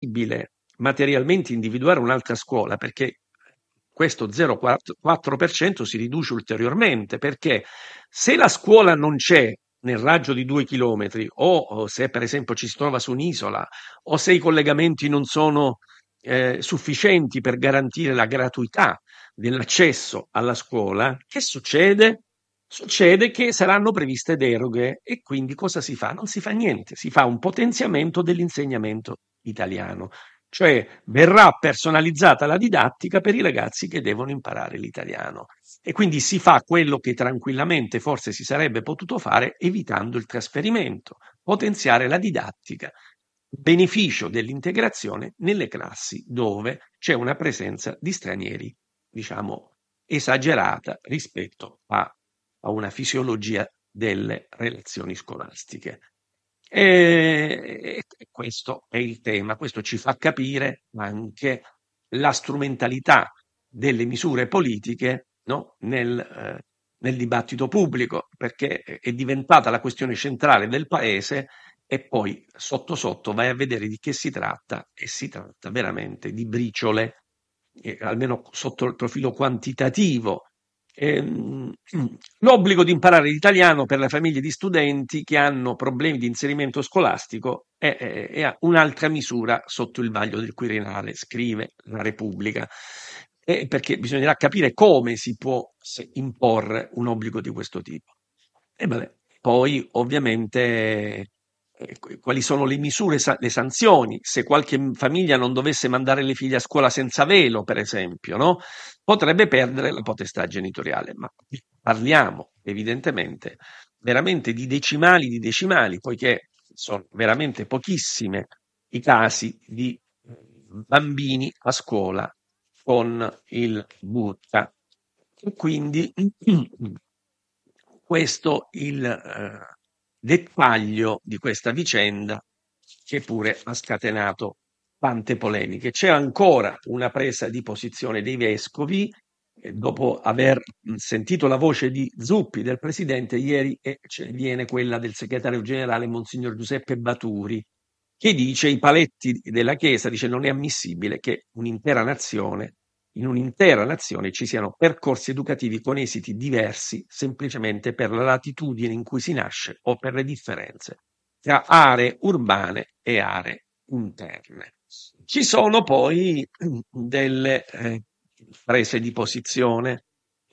possibile materialmente individuare un'altra scuola, perché questo 0,4% si riduce ulteriormente, perché se la scuola non c'è nel raggio di 2 chilometri, o se per esempio ci si trova su un'isola, o se i collegamenti non sono sufficienti per garantire la gratuità dell'accesso alla scuola, che succede? Succede che saranno previste deroghe e quindi cosa si fa? Non si fa niente, si fa un potenziamento dell'insegnamento italiano, cioè verrà personalizzata la didattica per i ragazzi che devono imparare l'italiano e quindi si fa quello che tranquillamente forse si sarebbe potuto fare evitando il trasferimento, potenziare la didattica, beneficio dell'integrazione nelle classi dove c'è una presenza di stranieri, diciamo, esagerata rispetto a una fisiologia delle relazioni scolastiche. E questo è il tema, questo ci fa capire anche la strumentalità delle misure politiche, no? Nel dibattito pubblico, perché è diventata la questione centrale del paese e poi sotto sotto vai a vedere di che si tratta e si tratta veramente di briciole, almeno sotto il profilo quantitativo. Ehm, L'obbligo di imparare l'italiano per le famiglie di studenti che hanno problemi di inserimento scolastico è un'altra misura sotto il vaglio del Quirinale, scrive la Repubblica. Perché bisognerà capire come si può imporre un obbligo di questo tipo. E vabbè, poi ovviamente quali sono le misure, le sanzioni, se qualche famiglia non dovesse mandare le figlie a scuola senza velo, per esempio, no? Potrebbe perdere la potestà genitoriale, ma parliamo evidentemente veramente di decimali, poiché sono veramente pochissime i casi di bambini a scuola con il burqa. E quindi questo il dettaglio di questa vicenda che pure ha scatenato tante polemiche. C'è ancora una presa di posizione dei vescovi, dopo aver sentito la voce di Zuppi, del presidente, ieri viene quella del segretario generale Monsignor Giuseppe Baturi, che dice i paletti della Chiesa, dice non è ammissibile che in un'intera nazione ci siano percorsi educativi con esiti diversi semplicemente per la latitudine in cui si nasce o per le differenze tra aree urbane e aree interne. Ci sono poi delle prese di posizione,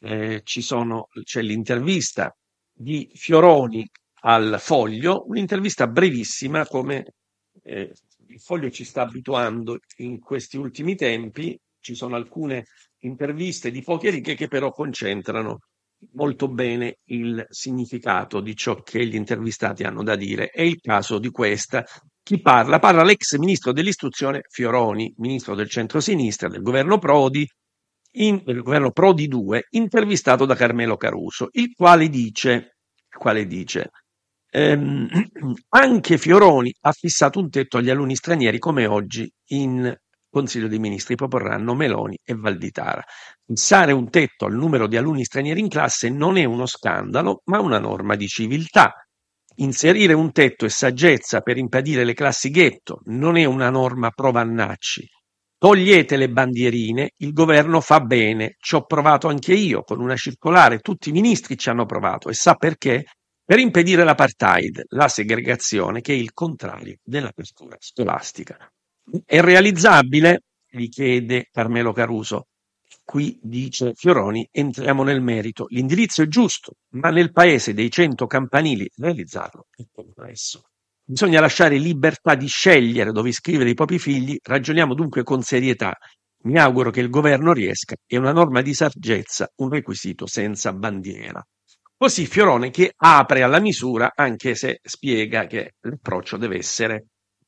c'è l'intervista di Fioroni al Foglio, un'intervista brevissima come il Foglio ci sta abituando in questi ultimi tempi. Ci sono alcune interviste di poche righe che però concentrano molto bene il significato di ciò che gli intervistati hanno da dire. È il caso di questa. Chi parla? Parla l'ex ministro dell'istruzione Fioroni, ministro del centro-sinistra del governo Prodi, del governo Prodi 2, intervistato da Carmelo Caruso, il quale dice ehm, anche Fioroni ha fissato un tetto agli alunni stranieri come oggi in Consiglio dei Ministri proporranno Meloni e Valditara. Fissare un tetto al numero di alunni stranieri in classe non è uno scandalo, ma una norma di civiltà. Inserire un tetto e saggezza per impedire le classi ghetto non è una norma pro Vannacci. Togliete le bandierine, il governo fa bene, ci ho provato anche io con una circolare, tutti i ministri ci hanno provato e sa perché? Per impedire l'apartheid, la segregazione che è il contrario dell'apertura scolastica. È realizzabile? Gli chiede Carmelo Caruso. Qui dice Fioroni, entriamo nel merito. L'indirizzo è giusto, ma nel paese dei 100 campanili realizzarlo è complesso. Bisogna lasciare libertà di scegliere dove iscrivere i propri figli, ragioniamo dunque con serietà. Mi auguro che il governo riesca, è una norma di saggezza, un requisito senza bandiera. Così Fioroni che apre alla misura, anche se spiega che l'approccio deve essere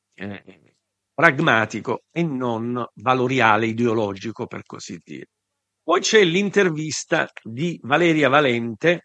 pragmatico e non valoriale, ideologico, per così dire. Poi c'è l'intervista di Valeria Valente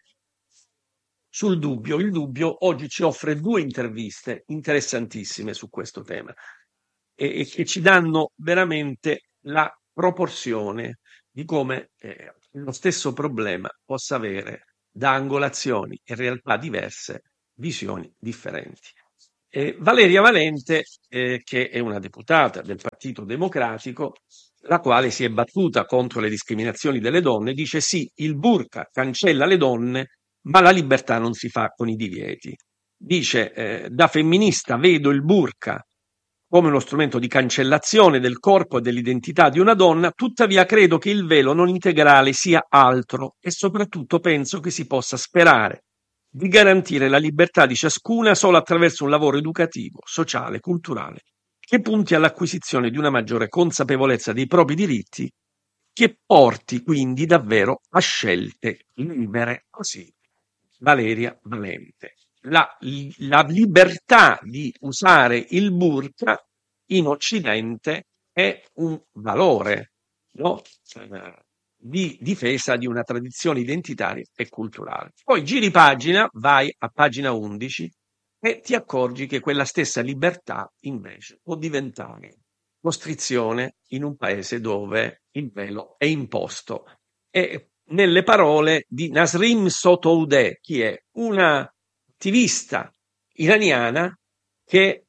sul Dubbio. Il Dubbio oggi ci offre due interviste interessantissime su questo tema e che ci danno veramente la proporzione di come lo stesso problema possa avere da angolazioni e realtà diverse visioni differenti. Valeria Valente, che è una deputata del Partito Democratico, la quale si è battuta contro le discriminazioni delle donne, dice sì, il burqa cancella le donne, ma la libertà non si fa con i divieti. Dice, da femminista vedo il burqa come uno strumento di cancellazione del corpo e dell'identità di una donna, tuttavia credo che il velo non integrale sia altro e soprattutto penso che si possa sperare di garantire la libertà di ciascuna solo attraverso un lavoro educativo, sociale, culturale, che punti all'acquisizione di una maggiore consapevolezza dei propri diritti, che porti quindi davvero a scelte libere. Così Valeria Valente. La libertà di usare il burqa in Occidente è un valore, no? Di difesa di una tradizione identitaria e culturale. Poi giri pagina, vai a pagina 11 e ti accorgi che quella stessa libertà invece può diventare costrizione in un paese dove il velo è imposto. E nelle parole di Nasrin Sotoudeh, chi è una attivista iraniana che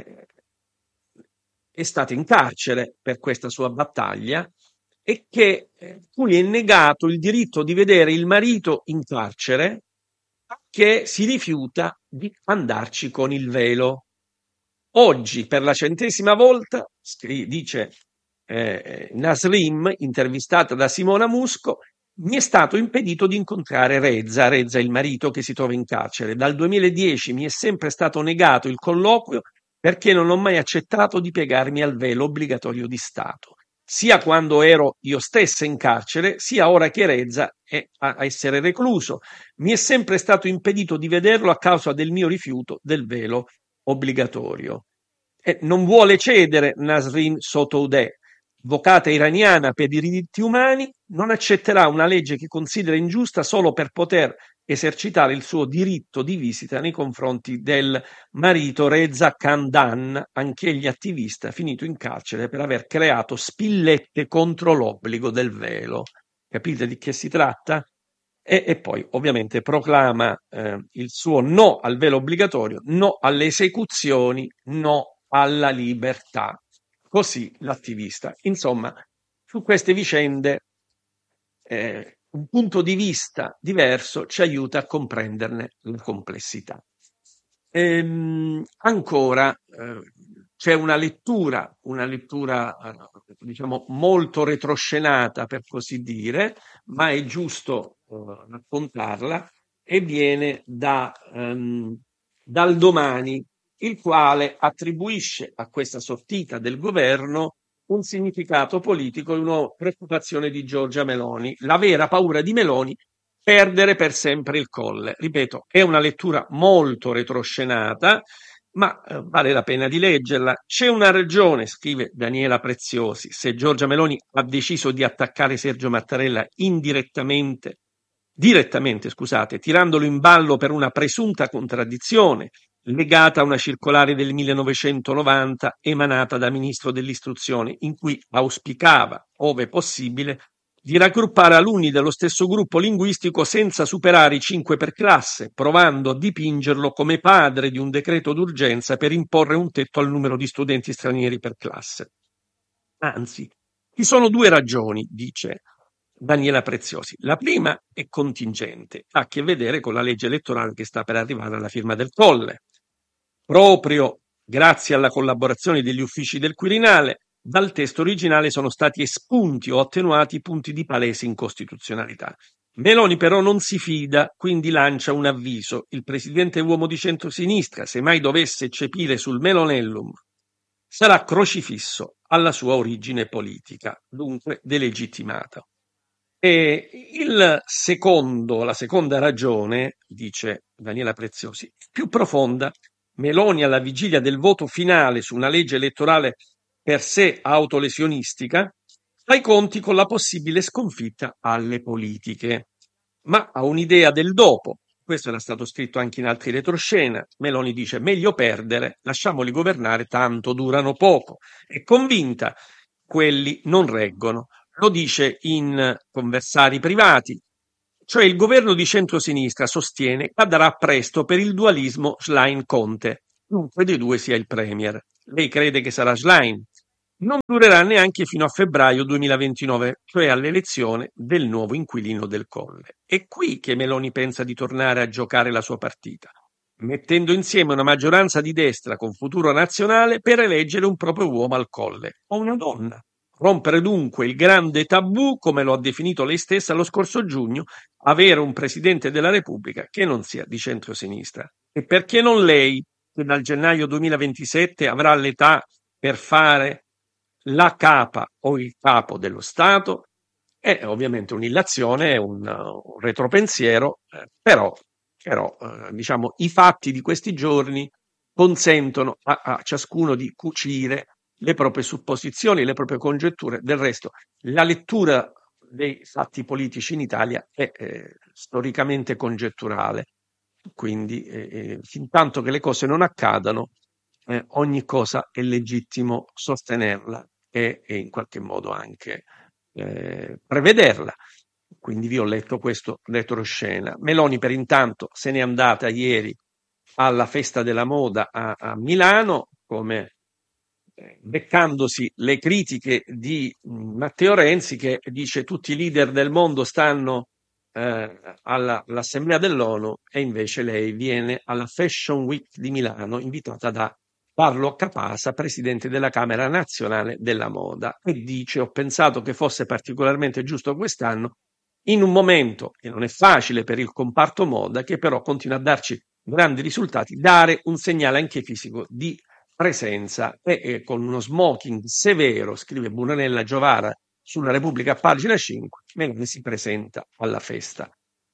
è stata in carcere per questa sua battaglia e che cui è negato il diritto di vedere il marito in carcere, che si rifiuta di andarci con il velo. Oggi, per la 100ª volta, dice Nasrim, intervistata da Simona Musco, mi è stato impedito di incontrare Reza, il marito che si trova in carcere. Dal 2010 mi è sempre stato negato il colloquio perché non ho mai accettato di piegarmi al velo obbligatorio di Stato, sia quando ero io stessa in carcere, sia ora che Reza è a essere recluso. Mi è sempre stato impedito di vederlo a causa del mio rifiuto del velo obbligatorio. Non vuole cedere Nasrin Sotoudeh, avvocata iraniana per i diritti umani, non accetterà una legge che considera ingiusta solo per poter esercitare il suo diritto di visita nei confronti del marito Reza Khandan, anch'egli attivista, finito in carcere per aver creato spillette contro l'obbligo del velo. Capite di che si tratta? E poi ovviamente proclama il suo no al velo obbligatorio, no alle esecuzioni, no alla libertà. Così l'attivista. Insomma, su queste vicende un punto di vista diverso ci aiuta a comprenderne la complessità. Ancora c'è una lettura diciamo molto retroscenata per così dire, ma è giusto raccontarla, e viene dal Domani, il quale attribuisce a questa sortita del governo un significato politico e una preoccupazione di Giorgia Meloni. La vera paura di Meloni: perdere per sempre il Colle. Ripeto, è una lettura molto retroscenata, ma vale la pena di leggerla. C'è una ragione, scrive Daniela Preziosi, se Giorgia Meloni ha deciso di attaccare Sergio Mattarella direttamente, scusate, tirandolo in ballo per una presunta contraddizione legata a una circolare del 1990 emanata da ministro dell'istruzione, in cui auspicava, ove possibile, di raggruppare alunni dello stesso gruppo linguistico senza superare i 5 per classe, provando a dipingerlo come padre di un decreto d'urgenza per imporre un tetto al numero di studenti stranieri per classe. Anzi, ci sono due ragioni, dice Daniela Preziosi. La prima è contingente, ha a che vedere con la legge elettorale che sta per arrivare alla firma del Colle. Proprio grazie alla collaborazione degli uffici del Quirinale, dal testo originale sono stati espunti o attenuati i punti di palese incostituzionalità. Meloni però non si fida, quindi lancia un avviso. Il presidente uomo di centrosinistra, se mai dovesse eccepire sul Melonellum, sarà crocifisso alla sua origine politica, dunque delegittimato. E la seconda ragione, dice Daniela Preziosi, è più profonda. Meloni, alla vigilia del voto finale su una legge elettorale per sé autolesionistica, fa i conti con la possibile sconfitta alle politiche, ma ha un'idea del dopo. Questo era stato scritto anche in altri retroscena. Meloni dice: meglio perdere, lasciamoli governare, tanto durano poco. È convinta, quelli non reggono. Lo dice in conversari privati. Cioè il governo di centrosinistra, sostiene, cadrà presto per il dualismo Schlein-Conte. chiunque dei due sia il premier. Lei crede che sarà Schlein. Non durerà neanche fino a febbraio 2029, cioè all'elezione del nuovo inquilino del Colle. È qui che Meloni pensa di tornare a giocare la sua partita, mettendo insieme una maggioranza di destra con Futuro Nazionale per eleggere un proprio uomo al Colle, o una donna. Rompere dunque il grande tabù, come lo ha definito lei stessa lo scorso giugno, avere un Presidente della Repubblica che non sia di centrosinistra. E perché non lei, che dal gennaio 2027 avrà l'età per fare la capa o il capo dello Stato? È ovviamente un'illazione, un retropensiero, diciamo, i fatti di questi giorni consentono a ciascuno di cucire le proprie supposizioni, le proprie congetture. Del resto, la lettura dei fatti politici in Italia è storicamente congetturale, quindi fin tanto che le cose non accadano, ogni cosa è legittimo sostenerla e in qualche modo anche prevederla. Quindi vi ho letto questo retroscena. Meloni per intanto se n'è andata ieri alla festa della moda a Milano, come beccandosi le critiche di Matteo Renzi, che dice tutti i leader del mondo stanno all'Assemblea dell'ONU e invece lei viene alla Fashion Week di Milano invitata da Carlo Capasa, presidente della Camera Nazionale della Moda, e dice: ho pensato che fosse particolarmente giusto quest'anno, in un momento che non è facile per il comparto moda, che però continua a darci grandi risultati, dare un segnale anche fisico di presenza e con uno smoking severo, scrive Bunanella Giovara sulla Repubblica, pagina 5, Meloni si presenta alla festa.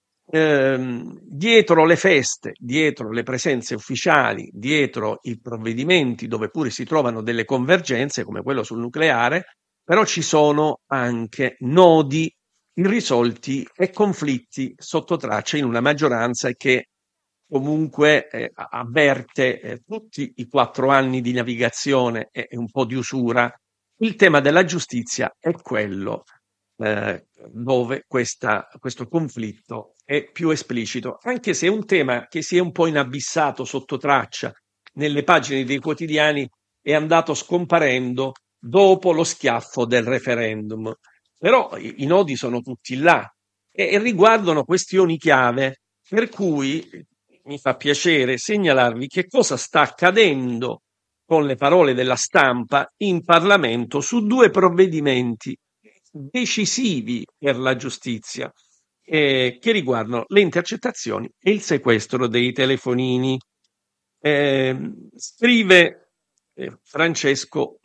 Dietro le feste, dietro le presenze ufficiali, dietro i provvedimenti dove pure si trovano delle convergenze come quello sul nucleare, però ci sono anche nodi irrisolti e conflitti sotto traccia in una maggioranza che comunque avverte tutti i 4 anni di navigazione e un po' di usura. Il tema della giustizia è quello dove questo conflitto è più esplicito, anche se è un tema che si è un po' inabissato sotto traccia nelle pagine dei quotidiani, è andato scomparendo dopo lo schiaffo del referendum. Però i nodi sono tutti là e riguardano questioni chiave, per cui mi fa piacere segnalarvi che cosa sta accadendo con le parole della stampa in Parlamento su 2 provvedimenti decisivi per la giustizia che riguardano le intercettazioni e il sequestro dei telefonini. Scrive Francesco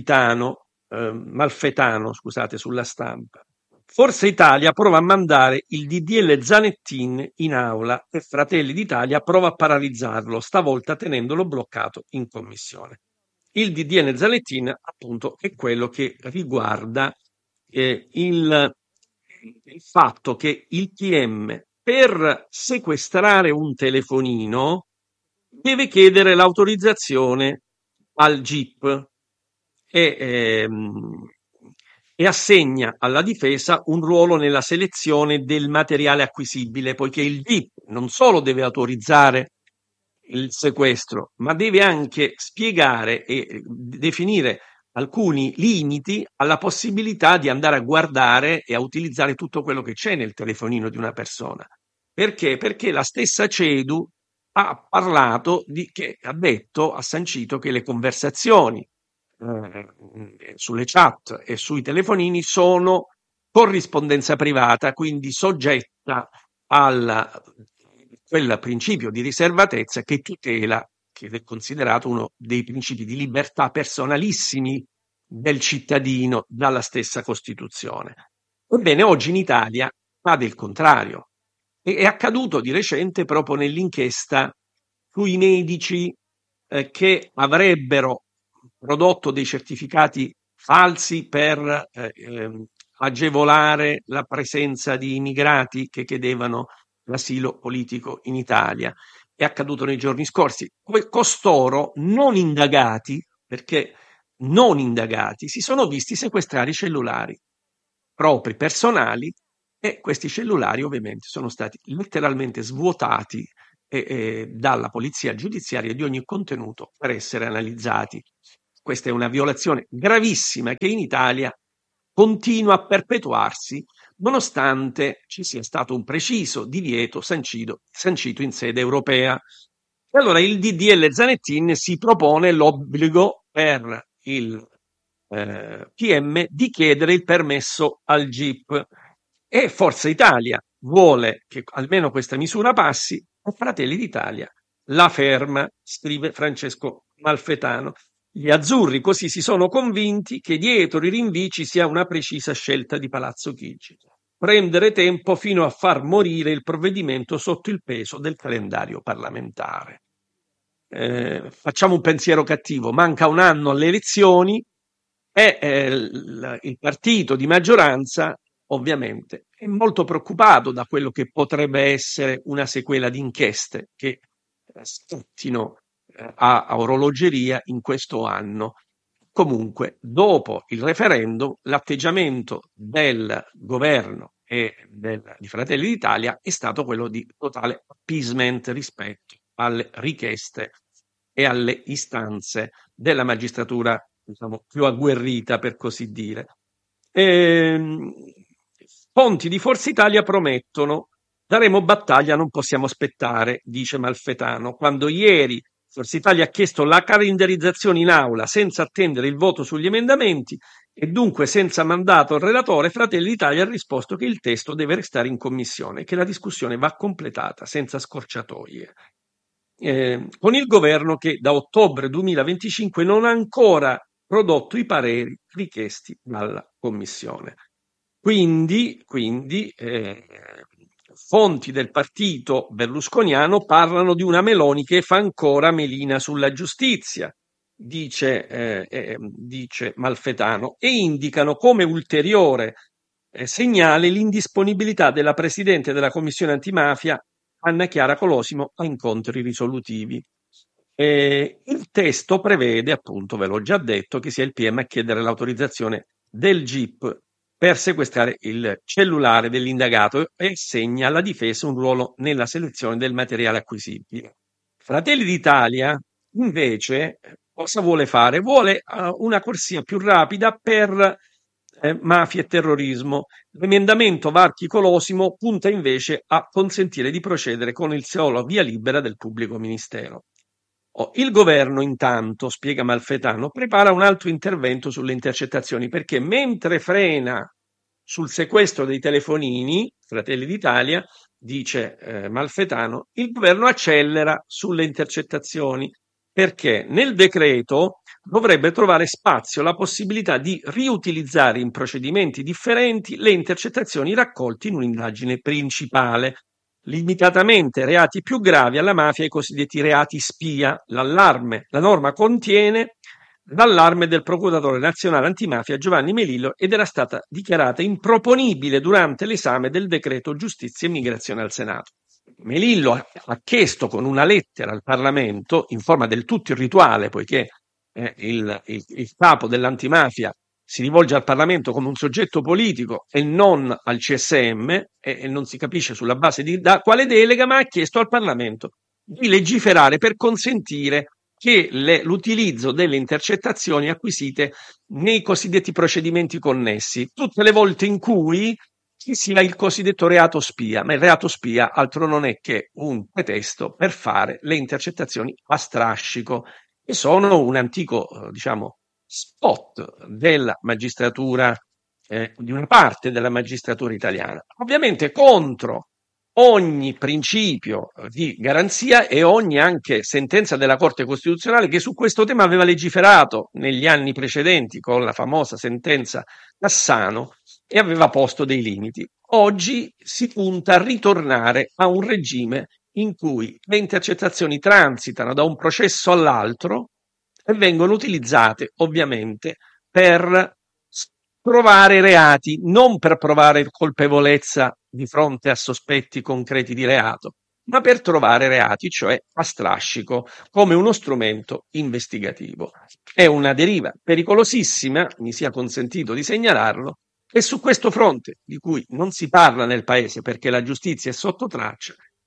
Malfetano, scusate, sulla stampa. Forza Italia prova a mandare il DDL Zanettin in aula e Fratelli d'Italia prova a paralizzarlo, stavolta tenendolo bloccato in commissione. Il DDL Zanettin, appunto, è quello che riguarda il fatto che il PM per sequestrare un telefonino deve chiedere l'autorizzazione al GIP e, e assegna alla difesa un ruolo nella selezione del materiale acquisibile, poiché il GIP non solo deve autorizzare il sequestro, ma deve anche spiegare e definire alcuni limiti alla possibilità di andare a guardare e a utilizzare tutto quello che c'è nel telefonino di una persona. Perché? Perché la stessa CEDU ha parlato ha sancito che le conversazioni sulle chat e sui telefonini sono corrispondenza privata, quindi soggetta a quel principio di riservatezza che tutela, che è considerato uno dei principi di libertà personalissimi del cittadino dalla stessa Costituzione. Ebbene, oggi in Italia accade il contrario. È accaduto di recente proprio nell'inchiesta sui medici che avrebbero prodotto dei certificati falsi per agevolare la presenza di immigrati che chiedevano l'asilo politico in Italia. È accaduto nei giorni scorsi. Costoro non indagati, perché non indagati, si sono visti sequestrare i cellulari propri, personali, e questi cellulari ovviamente sono stati letteralmente svuotati dalla polizia giudiziaria di ogni contenuto per essere analizzati. Questa è una violazione gravissima che in Italia continua a perpetuarsi, nonostante ci sia stato un preciso divieto sancito in sede europea. E allora il DDL Zanettin si propone l'obbligo per il PM di chiedere il permesso al GIP, e Forza Italia vuole che almeno questa misura passi, e Fratelli d'Italia la ferma, scrive Francesco Malfetano. Gli azzurri così si sono convinti che dietro i rinvii ci sia una precisa scelta di Palazzo Chigi: prendere tempo fino a far morire il provvedimento sotto il peso del calendario parlamentare. Facciamo un pensiero cattivo: manca un anno alle elezioni e il partito di maggioranza ovviamente è molto preoccupato da quello che potrebbe essere una sequela di inchieste che scattino a orologeria in questo anno. Comunque, dopo il referendum, l'atteggiamento del governo e di Fratelli d'Italia è stato quello di totale appeasement rispetto alle richieste e alle istanze della magistratura, diciamo, più agguerrita, per così dire. Fonti di Forza Italia promettono: daremo battaglia, non possiamo aspettare, dice Malfetano. Quando ieri Forza Italia ha chiesto la calendarizzazione in aula senza attendere il voto sugli emendamenti e dunque senza mandato al relatore, Fratelli d'Italia ha risposto che il testo deve restare in commissione e che la discussione va completata senza scorciatoie. Con il governo che da ottobre 2025 non ha ancora prodotto i pareri richiesti dalla Commissione. Quindi fonti del partito berlusconiano parlano di una Meloni che fa ancora melina sulla giustizia, dice Malfetano, e indicano come ulteriore segnale l'indisponibilità della Presidente della Commissione Antimafia, Anna Chiara Colosimo, a incontri risolutivi. Il testo prevede, appunto, ve l'ho già detto, che sia il PM a chiedere l'autorizzazione del GIP per sequestrare il cellulare dell'indagato e assegna alla difesa un ruolo nella selezione del materiale acquisibile. Fratelli d'Italia, invece, cosa vuole fare? Vuole una corsia più rapida per mafia e terrorismo. L'emendamento Varchi-Colosimo punta invece a consentire di procedere con il solo via libera del pubblico ministero. Il governo, intanto, spiega Malfetano, prepara un altro intervento sulle intercettazioni, perché mentre frena sul sequestro dei telefonini, Fratelli d'Italia, dice Malfetano, il governo accelera sulle intercettazioni, perché nel decreto dovrebbe trovare spazio la possibilità di riutilizzare in procedimenti differenti le intercettazioni raccolte in un'indagine principale, limitatamente reati più gravi alla mafia e i cosiddetti reati spia. La norma contiene l'allarme del procuratore nazionale antimafia Giovanni Melillo ed era stata dichiarata improponibile durante l'esame del decreto giustizia e immigrazione al Senato. Melillo ha chiesto con una lettera al Parlamento, in forma del tutto irrituale, poiché il capo dell'antimafia si rivolge al Parlamento come un soggetto politico e non al CSM, e non si capisce sulla base di quale delega, ma ha chiesto al Parlamento di legiferare per consentire che l'utilizzo delle intercettazioni acquisite nei cosiddetti procedimenti connessi, tutte le volte in cui ci sia il cosiddetto reato spia, ma il reato spia altro non è che un pretesto per fare le intercettazioni a strascico, e sono un antico, diciamo, spot della magistratura, di una parte della magistratura italiana, ovviamente contro ogni principio di garanzia e ogni anche sentenza della Corte Costituzionale, che su questo tema aveva legiferato negli anni precedenti con la famosa sentenza Cassano e aveva posto dei limiti. Oggi si punta a ritornare a un regime in cui le intercettazioni transitano da un processo all'altro e vengono utilizzate ovviamente per provare reati, non per provare colpevolezza di fronte a sospetti concreti di reato, ma per trovare reati, cioè a strascico, come uno strumento investigativo. È una deriva pericolosissima, mi sia consentito di segnalarlo, e su questo fronte, di cui non si parla nel paese perché la giustizia è sotto traccia,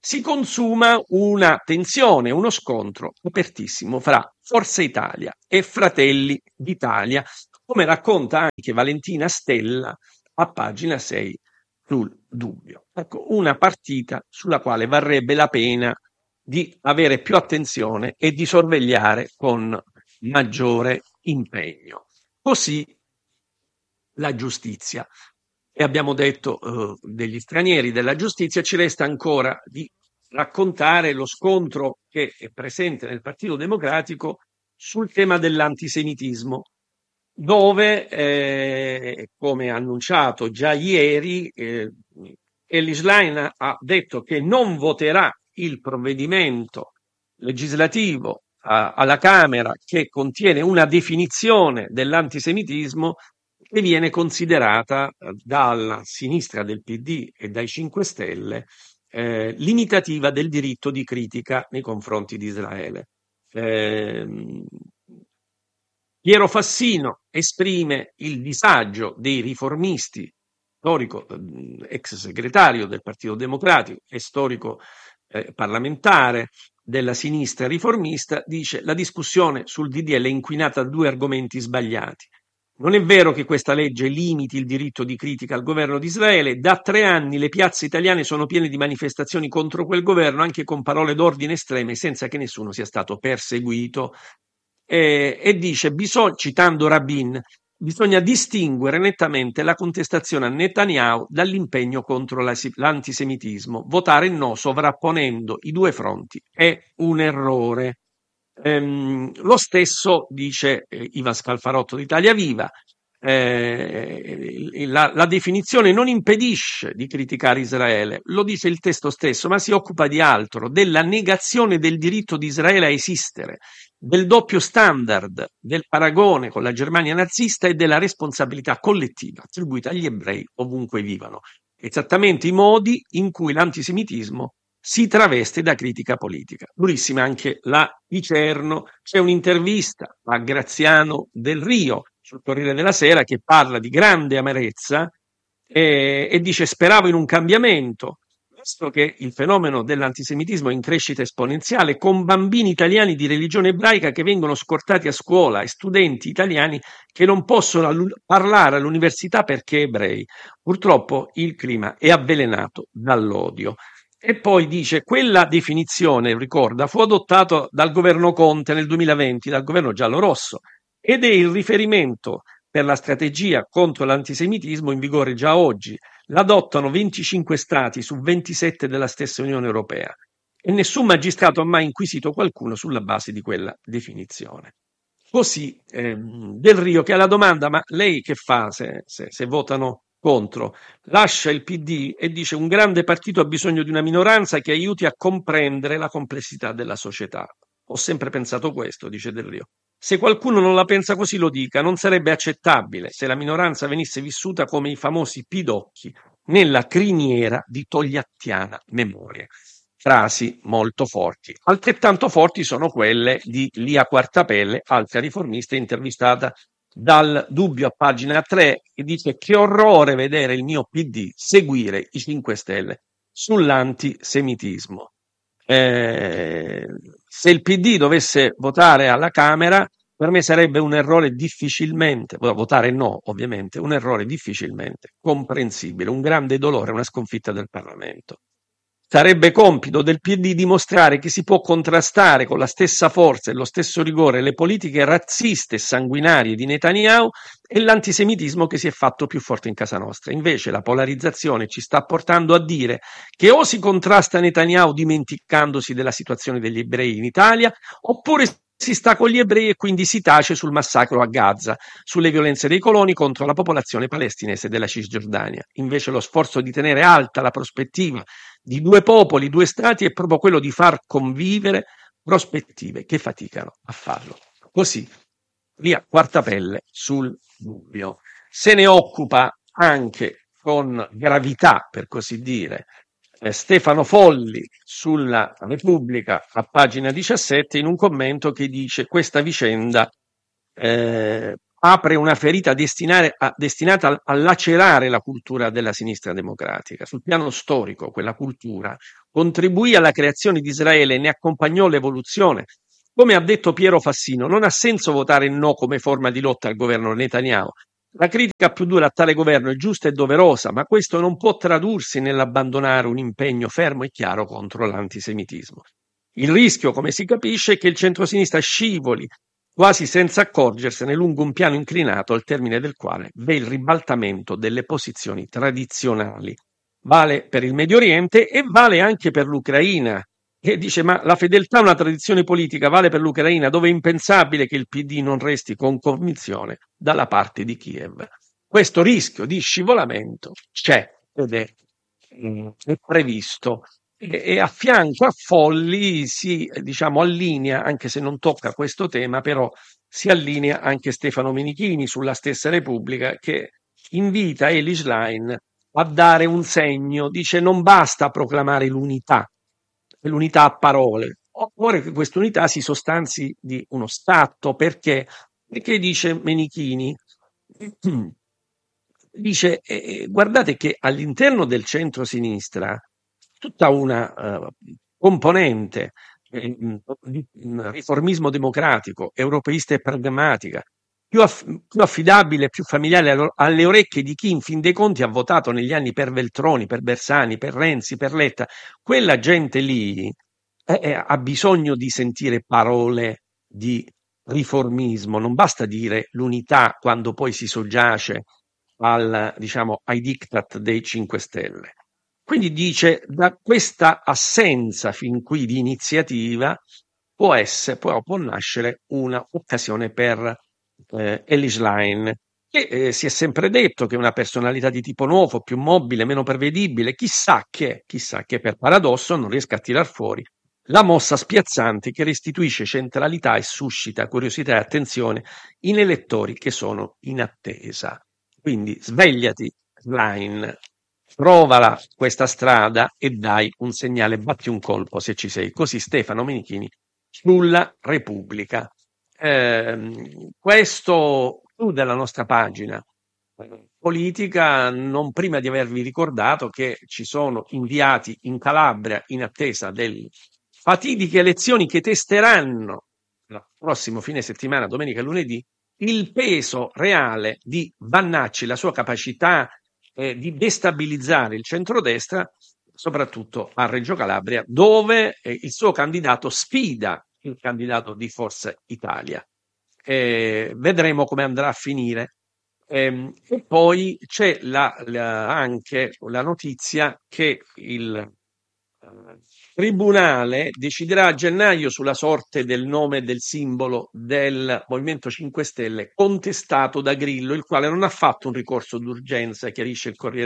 si consuma una tensione, uno scontro apertissimo fra Forza Italia e Fratelli d'Italia, come racconta anche Valentina Stella a pagina 6 sul Dubbio. Ecco, una partita sulla quale varrebbe la pena di avere più attenzione e di sorvegliare con maggiore impegno. Così la giustizia. E abbiamo detto degli stranieri, della giustizia, ci resta ancora di raccontare lo scontro che è presente nel Partito Democratico sul tema dell'antisemitismo, dove, come annunciato già ieri, Elly Schlein ha detto che non voterà il provvedimento legislativo alla Camera che contiene una definizione dell'antisemitismo che viene considerata dalla sinistra del PD e dai 5 Stelle limitativa del diritto di critica nei confronti di Israele. Piero Fassino esprime il disagio dei riformisti, storico ex segretario del Partito Democratico e storico parlamentare della sinistra riformista, dice: la discussione sul DDL è inquinata da due argomenti sbagliati. Non è vero che questa legge limiti il diritto di critica al governo di Israele. Da 3 anni le piazze italiane sono piene di manifestazioni contro quel governo, anche con parole d'ordine estreme, senza che nessuno sia stato perseguito. E dice, citando Rabin, bisogna distinguere nettamente la contestazione a Netanyahu dall'impegno contro l'antisemitismo. Votare no sovrapponendo i due fronti è un errore. Lo stesso dice Ivan Scalfarotto di Italia Viva. La definizione non impedisce di criticare Israele, lo dice il testo stesso, ma si occupa di altro, della negazione del diritto di Israele a esistere, del doppio standard, del paragone con la Germania nazista e della responsabilità collettiva attribuita agli ebrei ovunque vivano. Esattamente i modi in cui l'antisemitismo si traveste da critica politica. Durissima anche la Picerno. C'è un'intervista a Graziano Del Rio sul Corriere della Sera che parla di grande amarezza e dice: speravo in un cambiamento, visto che il fenomeno dell'antisemitismo è in crescita esponenziale, con bambini italiani di religione ebraica che vengono scortati a scuola e studenti italiani che non possono parlare all'università perché ebrei. Purtroppo il clima è avvelenato dall'odio. E poi dice: quella definizione, ricorda, fu adottata dal governo Conte nel 2020, dal governo giallorosso, ed è il riferimento per la strategia contro l'antisemitismo in vigore già oggi. L'adottano 25 stati su 27 della stessa Unione Europea e nessun magistrato ha mai inquisito qualcuno sulla base di quella definizione. Così Del Rio, che alla domanda: ma lei che fa se votano contro? Lascia il PD e dice: un grande partito ha bisogno di una minoranza che aiuti a comprendere la complessità della società. Ho sempre pensato questo, dice Del Rio. Se qualcuno non la pensa così lo dica, non sarebbe accettabile se la minoranza venisse vissuta come i famosi pidocchi nella criniera di togliattiana memoria. Frasi molto forti. Altrettanto forti sono quelle di Lia Quartapelle, altra riformista intervistata dal Dubbio a pagina 3, che dice: che orrore vedere il mio PD seguire i 5 Stelle sull'antisemitismo. Se il PD dovesse votare alla Camera, per me sarebbe un errore difficilmente, votare no ovviamente, un errore difficilmente comprensibile, un grande dolore, una sconfitta del Parlamento. Sarebbe compito del PD dimostrare che si può contrastare con la stessa forza e lo stesso rigore le politiche razziste e sanguinarie di Netanyahu e l'antisemitismo che si è fatto più forte in casa nostra. Invece la polarizzazione ci sta portando a dire che o si contrasta Netanyahu dimenticandosi della situazione degli ebrei in Italia, oppure si sta con gli ebrei e quindi si tace sul massacro a Gaza, sulle violenze dei coloni contro la popolazione palestinese della Cisgiordania. Invece lo sforzo di tenere alta la prospettiva di due popoli, due stati, è proprio quello di far convivere prospettive che faticano a farlo. Così, via Quartapelle sul Dubbio. Se ne occupa anche con gravità, per così dire, Stefano Folli sulla Repubblica a pagina 17 in un commento che dice: questa vicenda apre una ferita destinata a lacerare la cultura della sinistra democratica. Sul piano storico, quella cultura contribuì alla creazione di Israele e ne accompagnò l'evoluzione. Come ha detto Piero Fassino, non ha senso votare no come forma di lotta al governo Netanyahu. La critica più dura a tale governo è giusta e doverosa, ma questo non può tradursi nell'abbandonare un impegno fermo e chiaro contro l'antisemitismo. Il rischio, come si capisce, è che il centrosinistra scivoli quasi senza accorgersene lungo un piano inclinato al termine del quale v'è il ribaltamento delle posizioni tradizionali. Vale per il Medio Oriente e vale anche per l'Ucraina. E dice, ma la fedeltà a una tradizione politica vale per l'Ucraina, dove è impensabile che il PD non resti con convinzione dalla parte di Kiev. Questo rischio di scivolamento c'è ed è previsto e a fianco a Folli si diciamo allinea, anche se non tocca questo tema, però si allinea anche Stefano Menichini sulla stessa Repubblica che invita Eli Schlein a dare un segno, dice non basta proclamare l'unità a parole, occorre che questa unità si sostanzi di uno Stato, perché dice Menichini, dice guardate che all'interno del centro-sinistra tutta una componente di riformismo democratico, europeista e pragmatica, più affidabile, più familiare alle orecchie di chi in fin dei conti ha votato negli anni per Veltroni, per Bersani, per Renzi, per Letta. Quella gente lì ha bisogno di sentire parole di riformismo, non basta dire l'unità quando poi si soggiace diciamo, ai diktat dei 5 Stelle. Quindi dice, da questa assenza fin qui di iniziativa può nascere una occasione per Elly Schlein, che si è sempre detto che è una personalità di tipo nuovo, più mobile, meno prevedibile, chissà che per paradosso non riesca a tirar fuori la mossa spiazzante che restituisce centralità e suscita curiosità e attenzione in elettori che sono in attesa. Quindi svegliati, Schlein, provala questa strada e dai un segnale, batti un colpo se ci sei. Così Stefano Menichini sulla Repubblica. Questo chiude la nostra pagina politica, non prima di avervi ricordato che ci sono inviati in Calabria in attesa delle fatidiche elezioni che testeranno il prossimo fine settimana, domenica e lunedì, il peso reale di Vannacci, la sua capacità di destabilizzare il centrodestra, soprattutto a Reggio Calabria, dove il suo candidato sfida il candidato di Forza Italia. Vedremo come andrà a finire. E poi c'è anche la notizia che il Tribunale deciderà a gennaio sulla sorte del nome e del simbolo del Movimento 5 Stelle contestato da Grillo, il quale non ha fatto un ricorso d'urgenza, chiarisce il Corriere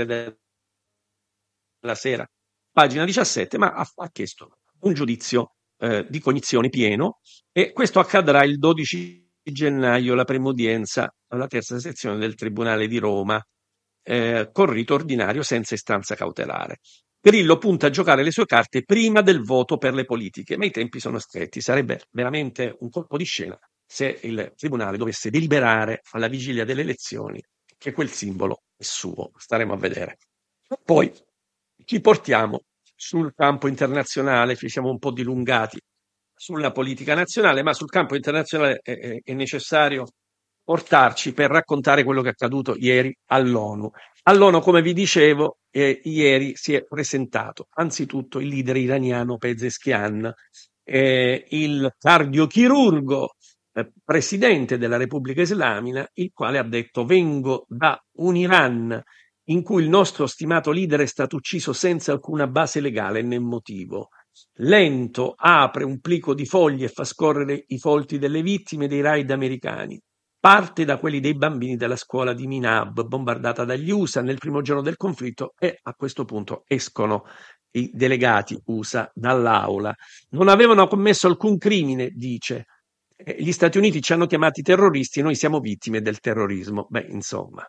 della Sera, pagina 17, ma ha chiesto un giudizio di cognizione pieno e questo accadrà il 12 gennaio, la prima udienza alla terza sezione del Tribunale di Roma, con rito ordinario senza istanza cautelare. Grillo punta a giocare le sue carte prima del voto per le politiche, ma i tempi sono stretti. Sarebbe veramente un colpo di scena se il Tribunale dovesse deliberare alla vigilia delle elezioni che quel simbolo è suo. Staremo a vedere. Poi ci portiamo sul campo internazionale, ci siamo un po' dilungati sulla politica nazionale, ma sul campo internazionale è necessario portarci per raccontare quello che è accaduto ieri all'ONU. All'ONU, come vi dicevo, ieri si è presentato anzitutto il leader iraniano Pezeshkian, il cardiochirurgo presidente della Repubblica Islamica, il quale ha detto vengo da un Iran in cui il nostro stimato leader è stato ucciso senza alcuna base legale né motivo. Lento apre un plico di fogli e fa scorrere i volti delle vittime dei raid americani. Parte da quelli dei bambini della scuola di Minab, bombardata dagli USA nel primo giorno del conflitto, e a questo punto escono i delegati USA dall'aula. Non avevano commesso alcun crimine, dice. Gli Stati Uniti ci hanno chiamati terroristi e noi siamo vittime del terrorismo. Beh, insomma.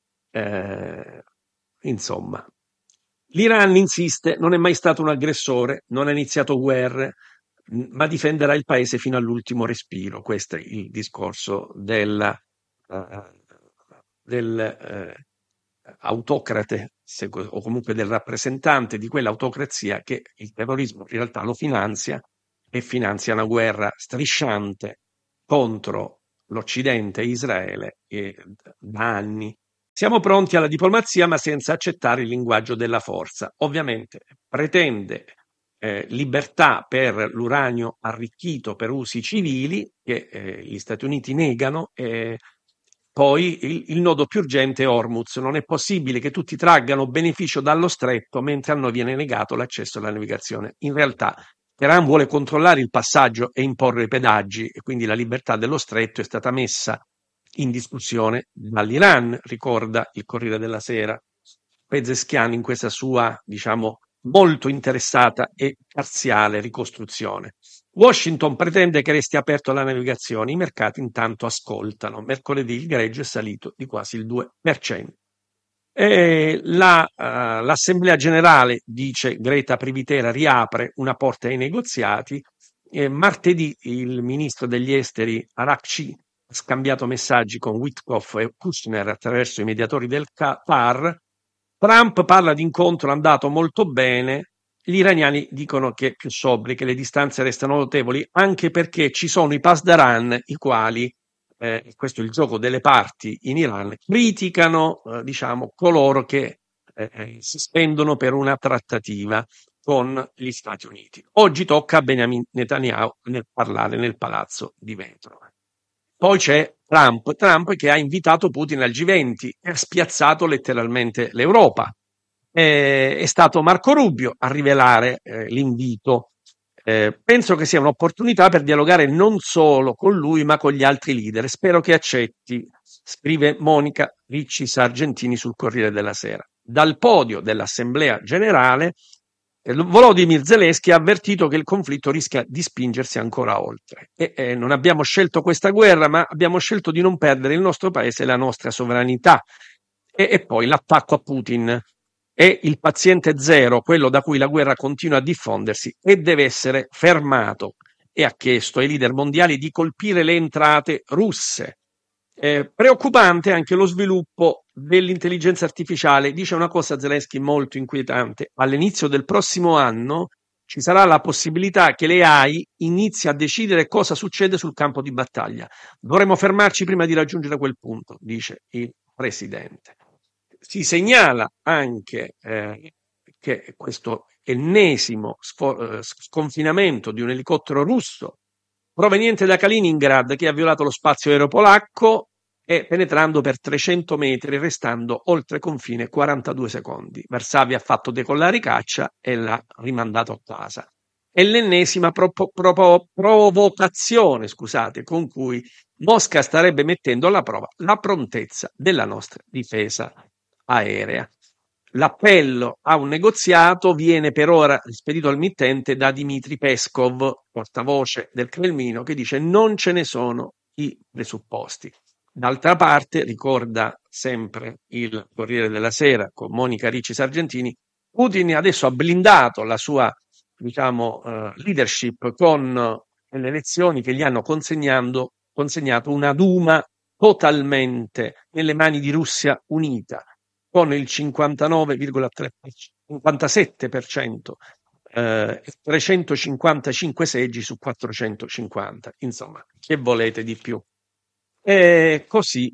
Eh, insomma, l'Iran insiste, non è mai stato un aggressore, non ha iniziato guerre, ma difenderà il paese fino all'ultimo respiro. Questo è il discorso del autocrate o comunque del rappresentante di quell'autocrazia che il terrorismo in realtà lo finanzia e finanzia una guerra strisciante contro l'Occidente e Israele da anni. Siamo pronti alla diplomazia, ma senza accettare il linguaggio della forza. Ovviamente pretende libertà per l'uranio arricchito per usi civili, che gli Stati Uniti negano. Poi il nodo più urgente è Hormuz. Non è possibile che tutti traggano beneficio dallo stretto mentre a noi viene negato l'accesso alla navigazione. In realtà Teheran vuole controllare il passaggio e imporre i pedaggi, e quindi la libertà dello stretto è stata messa in discussione dall'Iran, ricorda il Corriere della Sera. Pezeshkian in questa sua, diciamo, molto interessata e parziale ricostruzione. Washington pretende che resti aperto alla navigazione, i mercati intanto ascoltano. Mercoledì il greggio è salito di quasi il 2%. L'Assemblea generale, dice Greta Privitera, riapre una porta ai negoziati. Martedì il ministro degli esteri Arakci ha scambiato messaggi con Witkoff e Kushner attraverso i mediatori del Qatar. Trump parla di incontro andato molto bene. Gli iraniani dicono che più sobri, che le distanze restano notevoli, anche perché ci sono i pasdaran, i quali, questo è il gioco delle parti in Iran, criticano diciamo, coloro che si spendono per una trattativa con gli Stati Uniti. Oggi tocca a Benjamin Netanyahu nel parlare nel palazzo di vetro. Poi c'è Trump che ha invitato Putin al G20 e ha spiazzato letteralmente l'Europa. È stato Marco Rubio a rivelare l'invito. Penso che sia un'opportunità per dialogare non solo con lui ma con gli altri leader. Spero che accetti, scrive Monica Ricci Sargentini sul Corriere della Sera. Dal podio dell'Assemblea Generale Volodymyr Zelensky ha avvertito che il conflitto rischia di spingersi ancora oltre. Non abbiamo scelto questa guerra, ma abbiamo scelto di non perdere il nostro paese e la nostra sovranità. E poi l'attacco a Putin è il paziente zero, quello da cui la guerra continua a diffondersi e deve essere fermato. E ha chiesto ai leader mondiali di colpire le entrate russe. Preoccupante anche lo sviluppo dell'intelligenza artificiale. Dice una cosa Zelensky molto inquietante: all'inizio del prossimo anno ci sarà la possibilità che l'AI inizi a decidere cosa succede sul campo di battaglia. Dovremmo fermarci prima di raggiungere quel punto, dice il presidente. Si segnala anche che questo ennesimo sconfinamento di un elicottero russo proveniente da Kaliningrad, che ha violato lo spazio aereo polacco e penetrando per 300 metri, restando oltre confine 42 secondi. Varsavia ha fatto decollare i caccia e l'ha rimandato a casa. È l'ennesima provocazione, scusate, con cui Mosca starebbe mettendo alla prova la prontezza della nostra difesa aerea. L'appello a un negoziato viene per ora spedito al mittente da Dmitry Peskov, portavoce del Cremlino, che dice non ce ne sono i presupposti. D'altra parte, ricorda sempre il Corriere della Sera con Monica Ricci Sargentini, Putin adesso ha blindato la sua, diciamo, leadership con le elezioni che gli hanno consegnato una Duma totalmente nelle mani di Russia Unita, con il 57%, 355 seggi su 450. Insomma, che volete di più? E così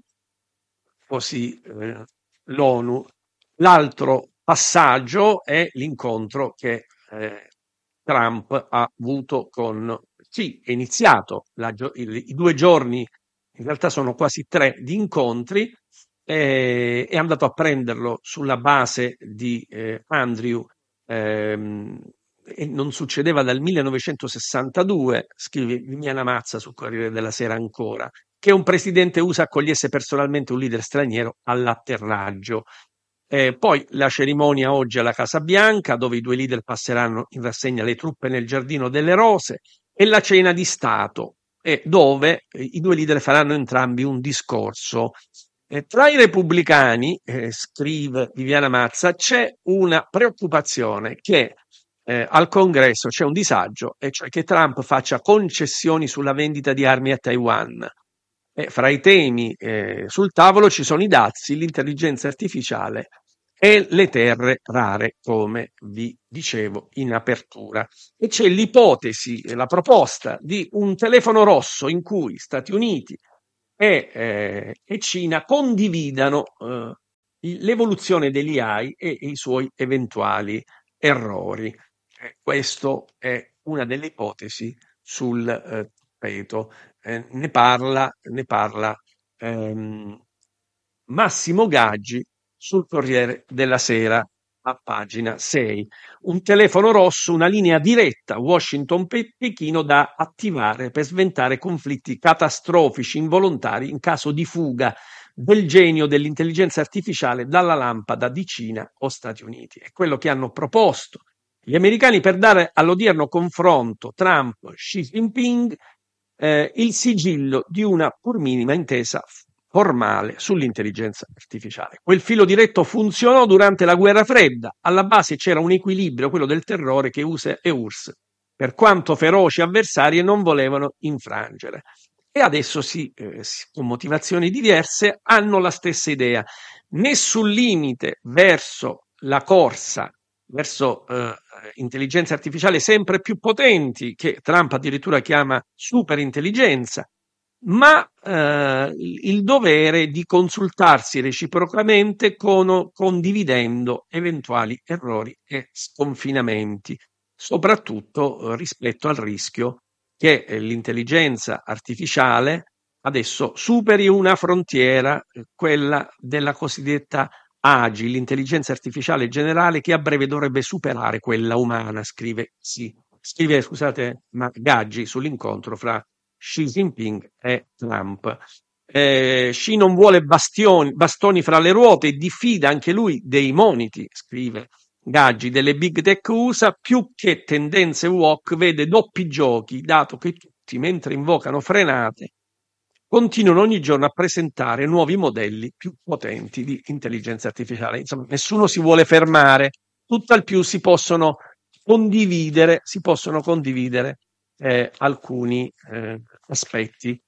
l'ONU. L'altro passaggio è l'incontro che Trump ha avuto è iniziato i 2 giorni, in realtà sono quasi 3 di incontri. È andato a prenderlo sulla base di Andrew, e non succedeva dal 1962, scrive Viviana Mazza sul Corriere della Sera ancora, che un presidente USA accogliesse personalmente un leader straniero all'atterraggio. Poi la cerimonia oggi alla Casa Bianca, dove i 2 leader passeranno in rassegna le truppe nel Giardino delle Rose, e la cena di Stato, dove i 2 leader faranno entrambi un discorso. Tra i repubblicani, scrive Viviana Mazza, c'è una preoccupazione che al Congresso c'è un disagio, e cioè che Trump faccia concessioni sulla vendita di armi a Taiwan. Fra i temi sul tavolo ci sono i dazi, l'intelligenza artificiale e le terre rare, come vi dicevo in apertura. E c'è l'ipotesi, la proposta di un telefono rosso in cui Stati Uniti e Cina condividano l'evoluzione degli AI e i suoi eventuali errori. Questa è una delle ipotesi sul tappeto. Ne parla ehm, Massimo Gaggi sul Corriere della Sera a pagina 6. Un telefono rosso, una linea diretta Washington-Pechino da attivare per sventare conflitti catastrofici involontari in caso di fuga del genio dell'intelligenza artificiale dalla lampada di Cina o Stati Uniti. È quello che hanno proposto gli americani per dare all'odierno confronto Trump-Xi Jinping il sigillo di una pur minima intesa formale sull'intelligenza artificiale. Quel filo diretto funzionò durante la guerra fredda, alla base c'era un equilibrio, quello del terrore che USA e URSS, per quanto feroci avversari, non volevano infrangere. E adesso con motivazioni diverse, hanno la stessa idea. Nessun limite verso la corsa verso intelligenze artificiali sempre più potenti, che Trump addirittura chiama superintelligenza, ma il dovere di consultarsi reciprocamente condividendo eventuali errori e sconfinamenti, soprattutto rispetto al rischio che l'intelligenza artificiale adesso superi una frontiera, quella della cosiddetta AGI, l'intelligenza artificiale generale, che a breve dovrebbe superare quella umana, scusate, Gaggi sull'incontro fra Xi Jinping e Trump. Xi non vuole bastoni fra le ruote e diffida anche lui dei moniti, scrive Gaggi, delle big tech USA, più che tendenze woke vede doppi giochi, dato che tutti, mentre invocano frenate, continuano ogni giorno a presentare nuovi modelli più potenti di intelligenza artificiale. Insomma, nessuno si vuole fermare, tutt'al più si possono condividere alcuni aspetti.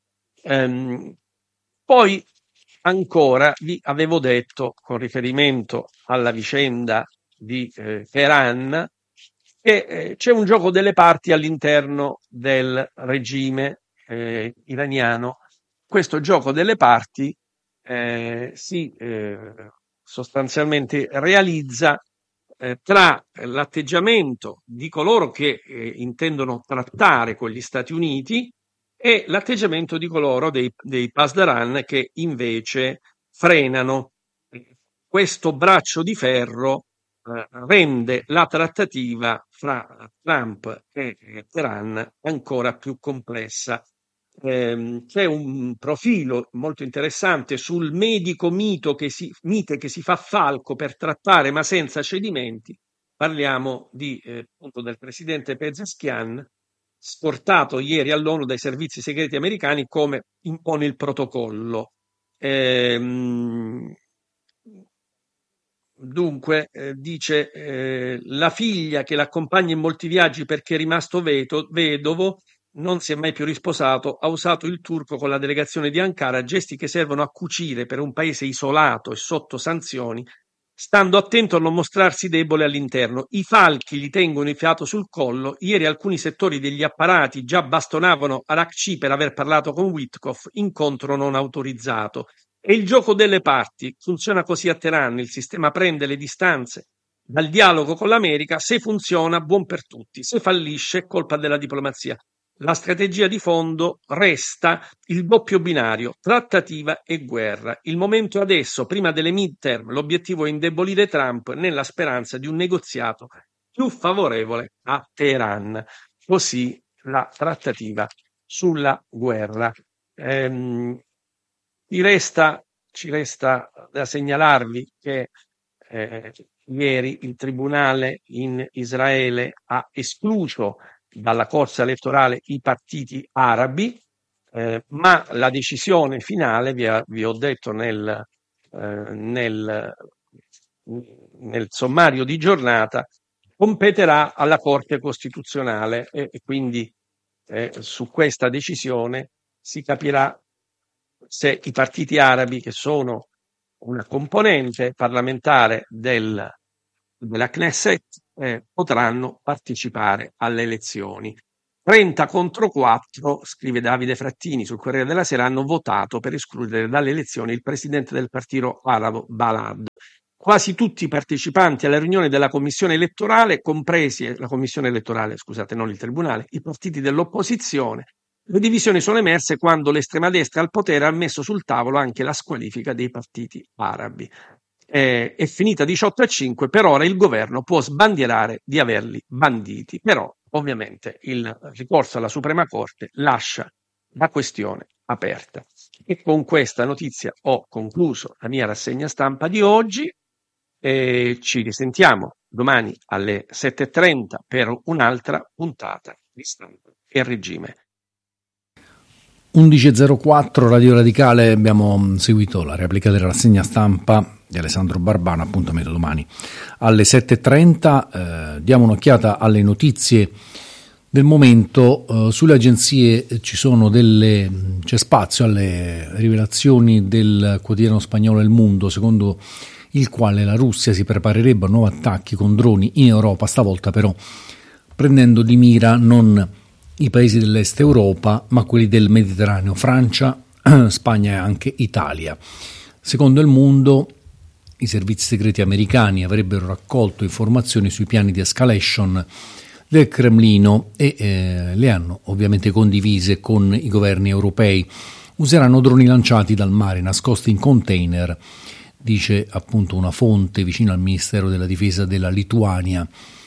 Poi ancora vi avevo detto, con riferimento alla vicenda di Teheran, che c'è un gioco delle parti all'interno del regime iraniano. Questo gioco delle parti si sostanzialmente realizza tra l'atteggiamento di coloro che intendono trattare con gli Stati Uniti e l'atteggiamento di coloro dei Pasdaran che invece frenano. Questo braccio di ferro rende la trattativa fra Trump e Teheran ancora più complessa. C'è un profilo molto interessante sul medico mite che si fa falco per trattare ma senza cedimenti. Parliamo appunto del presidente Pezeshkian, sportato ieri all'ONU dai servizi segreti americani come impone il protocollo. Dunque, dice la figlia che l'accompagna in molti viaggi perché è rimasto vedovo, non si è mai più risposato, ha usato il turco con la delegazione di Ankara, gesti che servono a cucire per un paese isolato e sotto sanzioni, stando attento a non mostrarsi debole all'interno. I falchi gli tengono il fiato sul collo. Ieri alcuni settori degli apparati già bastonavano Arakci per aver parlato con Witkoff, incontro non autorizzato. E il gioco delle parti funziona così a Teheran, il sistema prende le distanze dal dialogo con l'America, se funziona buon per tutti, se fallisce colpa della diplomazia. La strategia di fondo resta il doppio binario, trattativa e guerra. Il momento è adesso, prima delle midterm, l'obiettivo è indebolire Trump nella speranza di un negoziato più favorevole a Teheran. Così la trattativa sulla guerra. Ci resta da segnalarvi che ieri il tribunale in Israele ha escluso dalla corsa elettorale i partiti arabi, ma la decisione finale, vi ho detto nel sommario di giornata, competerà alla Corte Costituzionale e quindi su questa decisione si capirà se i partiti arabi, che sono una componente parlamentare della Knesset potranno partecipare alle elezioni. 30 contro 4, scrive Davide Frattini sul Corriere della Sera, hanno votato per escludere dalle elezioni il presidente del partito arabo Balad. Quasi tutti i partecipanti alla riunione della commissione elettorale, compresi la commissione elettorale, scusate, non il tribunale, i partiti dell'opposizione. Le divisioni sono emerse quando l'estrema destra al potere ha messo sul tavolo anche la squalifica dei partiti arabi. È finita 18-5, per ora il governo può sbandierare di averli banditi, però ovviamente il ricorso alla Suprema Corte lascia la questione aperta. E con questa notizia ho concluso la mia rassegna stampa di oggi e ci risentiamo domani alle 7:30 per un'altra puntata di Stampa e Regime. 11.04 Radio Radicale, abbiamo seguito la replica della rassegna stampa di Alessandro Barbano, appuntamento domani alle 7:30. Diamo un'occhiata alle notizie del momento. Sulle agenzie c'è spazio alle rivelazioni del quotidiano spagnolo El Mundo, secondo il quale la Russia si preparerebbe a nuovi attacchi con droni in Europa, stavolta però prendendo di mira non i paesi dell'est Europa, ma quelli del Mediterraneo, Francia, Spagna e anche Italia. Secondo Il Mundo, i servizi segreti americani avrebbero raccolto informazioni sui piani di escalation del Cremlino e le hanno ovviamente condivise con i governi europei. Useranno droni lanciati dal mare nascosti in container, dice appunto una fonte vicino al Ministero della Difesa della Lituania.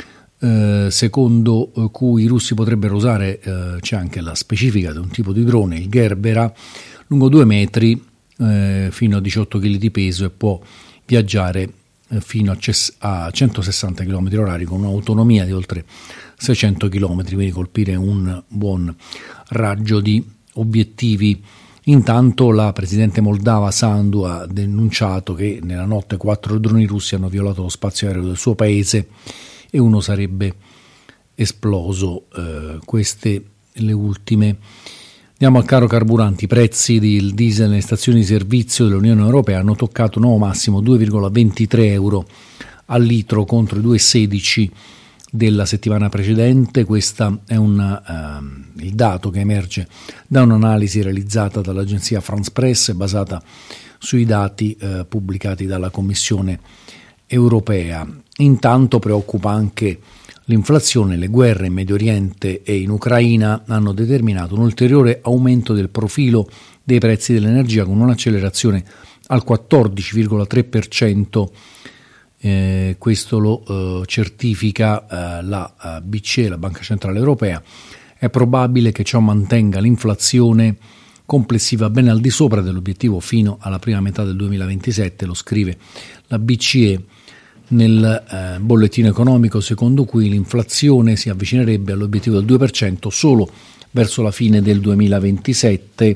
Secondo cui i russi potrebbero usare, c'è anche la specifica di un tipo di drone, il Gerbera, lungo 2 metri, fino a 18 kg di peso, e può viaggiare fino a 160 km/h con un'autonomia di oltre 600 km, quindi colpire un buon raggio di obiettivi. Intanto la presidente moldava Sandu ha denunciato che nella notte 4 droni russi hanno violato lo spazio aereo del suo paese e uno sarebbe esploso. Queste le ultime. Andiamo al caro carburanti. I prezzi del diesel nelle stazioni di servizio dell'Unione Europea hanno toccato nuovo massimo 2,23 euro al litro contro i 2,16 della settimana precedente. Questo è il dato che emerge da un'analisi realizzata dall'agenzia France Press basata sui dati pubblicati dalla Commissione europea. Intanto preoccupa anche l'inflazione. Le guerre in Medio Oriente e in Ucraina hanno determinato un ulteriore aumento del profilo dei prezzi dell'energia, con un'accelerazione al 14,3%. Questo lo certifica la BCE, la Banca Centrale Europea. È probabile che ciò mantenga l'inflazione complessiva ben al di sopra dell'obiettivo fino alla prima metà del 2027, lo scrive la BCE nel bollettino economico, secondo cui l'inflazione si avvicinerebbe all'obiettivo del 2% solo verso la fine del 2027,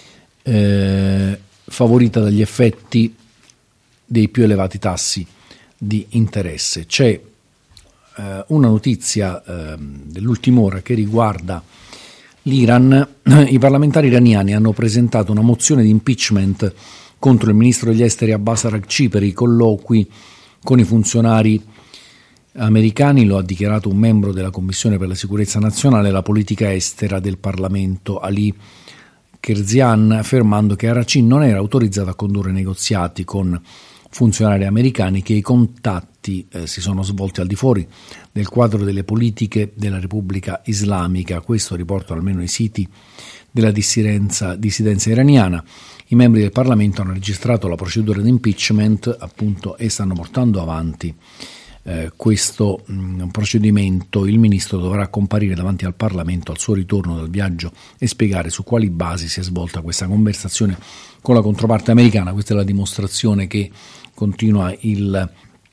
favorita dagli effetti dei più elevati tassi di interesse. C'è una notizia dell'ultima ora che riguarda l'Iran. I parlamentari iraniani hanno presentato una mozione di impeachment contro il ministro degli esteri Abbas Araghchi per i colloqui con i funzionari americani. Lo ha dichiarato un membro della Commissione per la sicurezza nazionale e la politica estera del Parlamento, Ali Kerzian, affermando che Araghchi non era autorizzato a condurre negoziati con funzionari americani, che i contatti si sono svolti al di fuori del quadro delle politiche della Repubblica Islamica. Questo riportano almeno i siti della dissidenza iraniana. I membri del Parlamento hanno registrato la procedura di impeachment, appunto, e stanno portando avanti questo procedimento. Il ministro dovrà comparire davanti al Parlamento al suo ritorno dal viaggio e spiegare su quali basi si è svolta questa conversazione con la controparte americana. Questa è la dimostrazione che continua il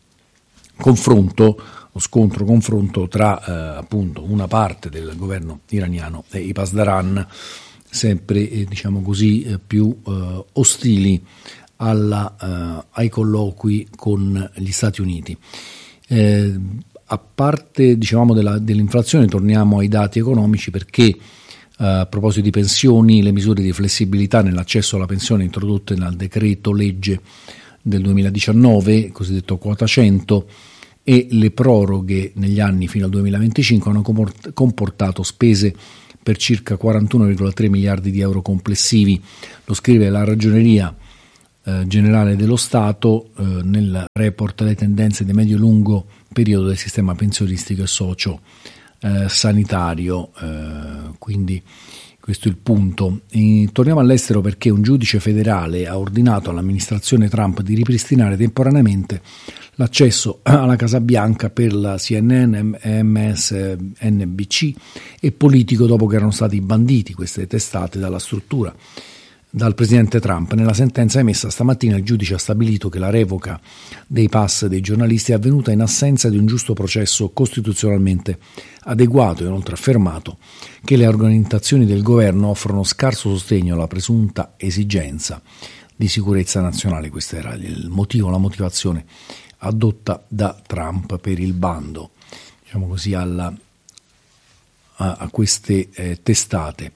lo scontro-confronto tra appunto una parte del governo iraniano e i Pasdaran, sempre diciamo così più ostili ai colloqui con gli Stati Uniti. A parte diciamo dell'inflazione, torniamo ai dati economici, perché a proposito di pensioni, le misure di flessibilità nell'accesso alla pensione introdotte nel decreto legge del 2019, cosiddetto quota 100, e le proroghe negli anni fino al 2025 hanno comportato spese per circa 41,3 miliardi di euro complessivi. Lo scrive la Ragioneria Generale dello Stato nel report Le tendenze di medio-lungo periodo del sistema pensionistico e socio sanitario. Quindi questo è il punto. Torniamo all'estero perché un giudice federale ha ordinato all'amministrazione Trump di ripristinare temporaneamente l'accesso alla Casa Bianca per la CNN, MSNBC e Politico dopo che erano stati banditi queste testate dalla struttura dal presidente Trump. Nella sentenza emessa stamattina il giudice ha stabilito che la revoca dei pass dei giornalisti è avvenuta in assenza di un giusto processo costituzionalmente adeguato e inoltre affermato che le organizzazioni del governo offrono scarso sostegno alla presunta esigenza di sicurezza nazionale. Questo era il motivo, la motivazione adotta da Trump per il bando, diciamo così, a queste testate.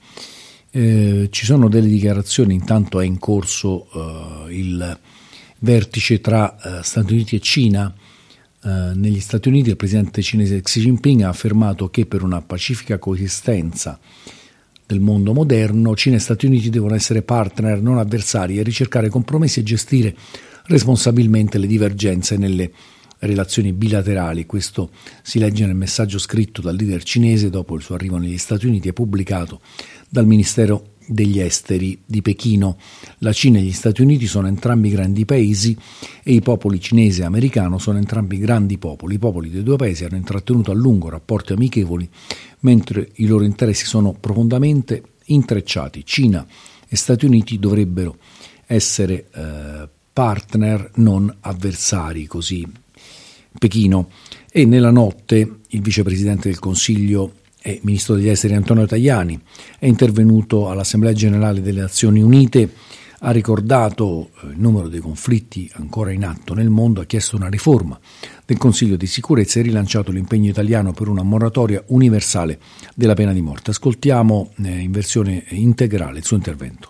Ci sono delle dichiarazioni, intanto è in corso il vertice tra Stati Uniti e Cina. Negli Stati Uniti il presidente cinese Xi Jinping ha affermato che per una pacifica coesistenza del mondo moderno Cina e Stati Uniti devono essere partner, non avversari, e ricercare compromessi e gestire responsabilmente le divergenze nelle relazioni bilaterali. Questo si legge nel messaggio scritto dal leader cinese dopo il suo arrivo negli Stati Uniti e pubblicato dal Ministero degli Esteri di Pechino. La Cina e gli Stati Uniti sono entrambi grandi paesi e i popoli cinese e americano sono entrambi grandi popoli. I popoli dei due paesi hanno intrattenuto a lungo rapporti amichevoli, mentre i loro interessi sono profondamente intrecciati. Cina e Stati Uniti dovrebbero essere partner, non avversari, così Pechino. E nella notte il vicepresidente del Consiglio e ministro degli esteri Antonio Tajani è intervenuto all'Assemblea Generale delle Nazioni Unite, ha ricordato il numero dei conflitti ancora in atto nel mondo, ha chiesto una riforma del Consiglio di sicurezza e rilanciato l'impegno italiano per una moratoria universale della pena di morte. Ascoltiamo in versione integrale il suo intervento.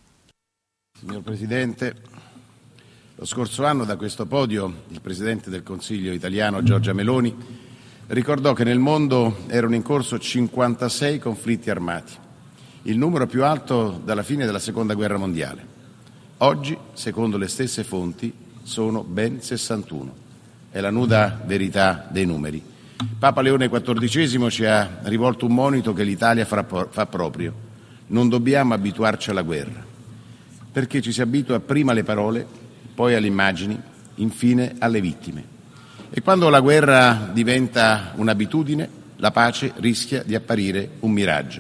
Signor Presidente, lo scorso anno da questo podio il Presidente del Consiglio italiano Giorgia Meloni ricordò che nel mondo erano in corso 56 conflitti armati, il numero più alto dalla fine della Seconda Guerra Mondiale. Oggi, secondo le stesse fonti, sono ben 61. È la nuda verità dei numeri. Papa Leone XIV ci ha rivolto un monito che l'Italia fa proprio. Non dobbiamo abituarci alla guerra, perché ci si abitua prima alle parole, poi alle immagini, infine alle vittime. E quando la guerra diventa un'abitudine, la pace rischia di apparire un miraggio.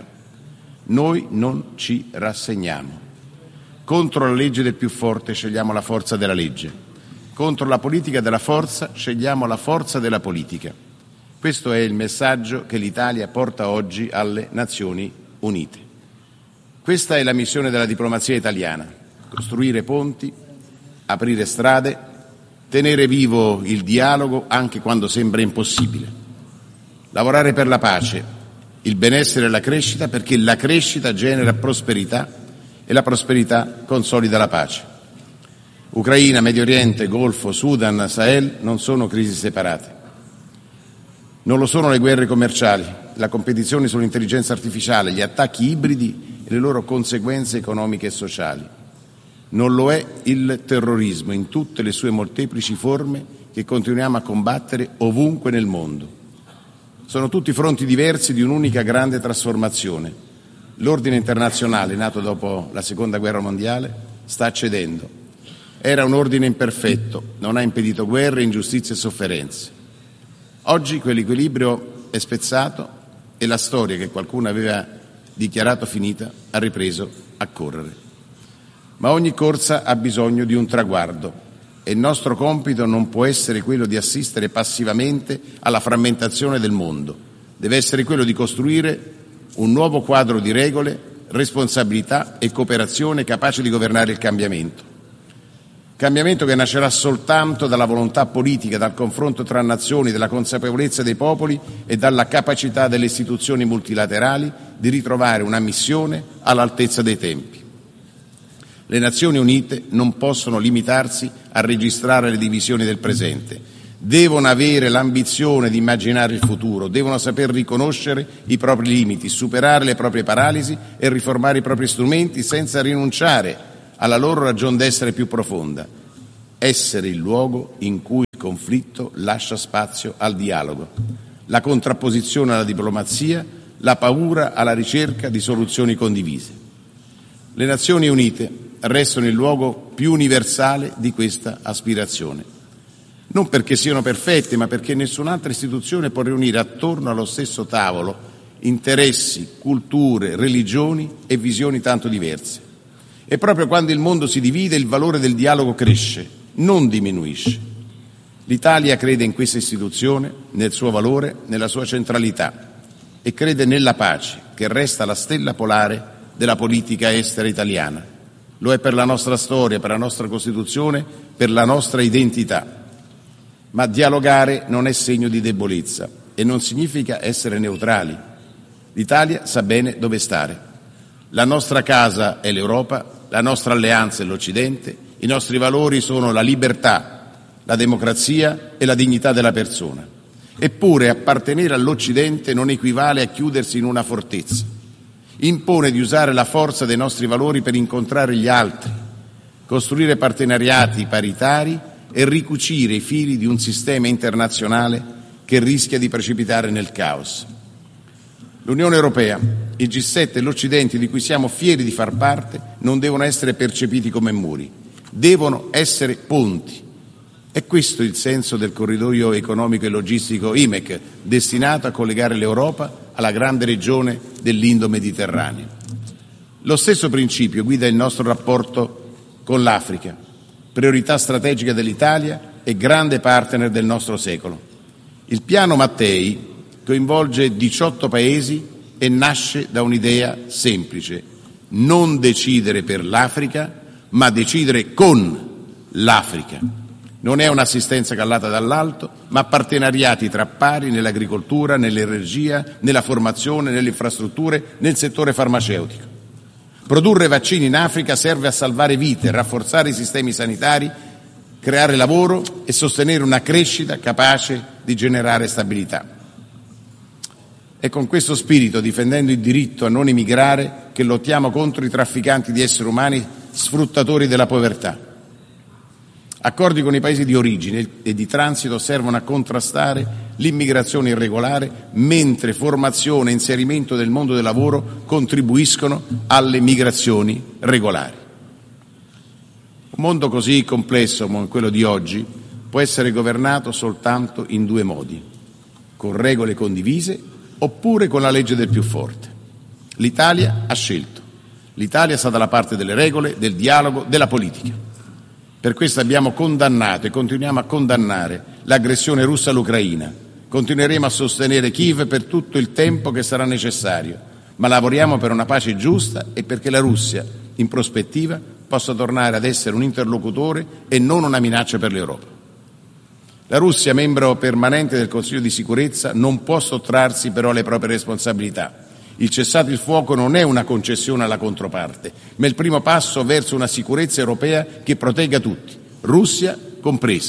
Noi non ci rassegniamo. Contro la legge del più forte scegliamo la forza della legge. Contro la politica della forza scegliamo la forza della politica. Questo è il messaggio che l'Italia porta oggi alle Nazioni Unite. Questa è la missione della diplomazia italiana: costruire ponti, aprire strade, tenere vivo il dialogo anche quando sembra impossibile, lavorare per la pace, il benessere e la crescita, perché la crescita genera prosperità e la prosperità consolida la pace. Ucraina, Medio Oriente, Golfo, Sudan, Sahel non sono crisi separate. Non lo sono le guerre commerciali, la competizione sull'intelligenza artificiale, gli attacchi ibridi e le loro conseguenze economiche e sociali. Non lo è il terrorismo in tutte le sue molteplici forme che continuiamo a combattere ovunque nel mondo. Sono tutti fronti diversi di un'unica grande trasformazione. L'ordine internazionale, nato dopo la Seconda Guerra Mondiale, sta cedendo. Era un ordine imperfetto, non ha impedito guerre, ingiustizie e sofferenze. Oggi quell'equilibrio è spezzato e la storia che qualcuno aveva dichiarato finita ha ripreso a correre. Ma ogni corsa ha bisogno di un traguardo e il nostro compito non può essere quello di assistere passivamente alla frammentazione del mondo. Deve essere quello di costruire un nuovo quadro di regole, responsabilità e cooperazione capace di governare il cambiamento. Cambiamento che nascerà soltanto dalla volontà politica, dal confronto tra nazioni, dalla consapevolezza dei popoli e dalla capacità delle istituzioni multilaterali di ritrovare una missione all'altezza dei tempi. Le Nazioni Unite non possono limitarsi a registrare le divisioni del presente. Devono avere l'ambizione di immaginare il futuro, devono saper riconoscere i propri limiti, superare le proprie paralisi e riformare i propri strumenti senza rinunciare alla loro ragion d'essere più profonda: essere il luogo in cui il conflitto lascia spazio al dialogo, la contrapposizione alla diplomazia, la paura alla ricerca di soluzioni condivise. Le Nazioni Unite restano il luogo più universale di questa aspirazione, non perché siano perfette, ma perché nessun'altra istituzione può riunire attorno allo stesso tavolo interessi, culture, religioni e visioni tanto diverse. E proprio quando il mondo si divide, il valore del dialogo cresce, non diminuisce. L'Italia crede in questa istituzione, nel suo valore, nella sua centralità, e crede nella pace, che resta la stella polare della politica estera italiana. Lo è per la nostra storia, per la nostra Costituzione, per la nostra identità. Ma dialogare non è segno di debolezza e non significa essere neutrali. L'Italia sa bene dove stare. La nostra casa è l'Europa, la nostra alleanza è l'Occidente, i nostri valori sono la libertà, la democrazia e la dignità della persona. Eppure appartenere all'Occidente non equivale a chiudersi in una fortezza. Impone di usare la forza dei nostri valori per incontrare gli altri, costruire partenariati paritari e ricucire i fili di un sistema internazionale che rischia di precipitare nel caos. L'Unione Europea, il G7 e l'Occidente, di cui siamo fieri di far parte, non devono essere percepiti come muri, devono essere ponti. È questo il senso del corridoio economico e logistico IMEC, destinato a collegare l'Europa alla grande regione dell'Indo-Mediterraneo. Lo stesso principio guida il nostro rapporto con l'Africa, priorità strategica dell'Italia e grande partner del nostro secolo. Il piano Mattei coinvolge 18 paesi e nasce da un'idea semplice: non decidere per l'Africa, ma decidere con l'Africa. Non è un'assistenza callata dall'alto, ma partenariati tra pari nell'agricoltura, nell'energia, nella formazione, nelle infrastrutture, nel settore farmaceutico. Produrre vaccini in Africa serve a salvare vite, rafforzare i sistemi sanitari, creare lavoro e sostenere una crescita capace di generare stabilità. È con questo spirito, difendendo il diritto a non emigrare, che lottiamo contro i trafficanti di esseri umani sfruttatori della povertà. Accordi con i paesi di origine e di transito servono a contrastare l'immigrazione irregolare, mentre formazione e inserimento nel mondo del lavoro contribuiscono alle migrazioni regolari. Un mondo così complesso come quello di oggi può essere governato soltanto in due modi: con regole condivise oppure con la legge del più forte. L'Italia ha scelto. L'Italia sta dalla parte delle regole, del dialogo, della politica. Per questo abbiamo condannato e continuiamo a condannare l'aggressione russa all'Ucraina. Continueremo a sostenere Kiev per tutto il tempo che sarà necessario, ma lavoriamo per una pace giusta e perché la Russia, in prospettiva, possa tornare ad essere un interlocutore e non una minaccia per l'Europa. La Russia, membro permanente del Consiglio di sicurezza, non può sottrarsi però alle proprie responsabilità. Il cessate il fuoco non è una concessione alla controparte, ma il primo passo verso una sicurezza europea che protegga tutti, Russia compresa.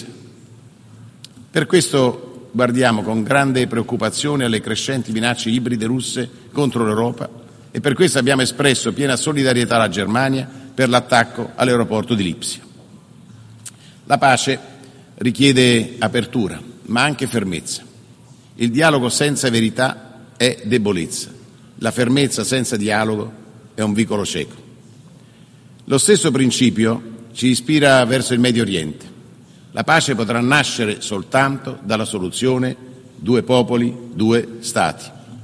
Per questo guardiamo con grande preoccupazione alle crescenti minacce ibride russe contro l'Europa e per questo abbiamo espresso piena solidarietà alla Germania per l'attacco all'aeroporto di Lipsia. La pace richiede apertura, ma anche fermezza. Il dialogo senza verità è debolezza. La fermezza senza dialogo è un vicolo cieco. Lo stesso principio ci ispira verso il Medio Oriente. La pace potrà nascere soltanto dalla soluzione due popoli, due stati.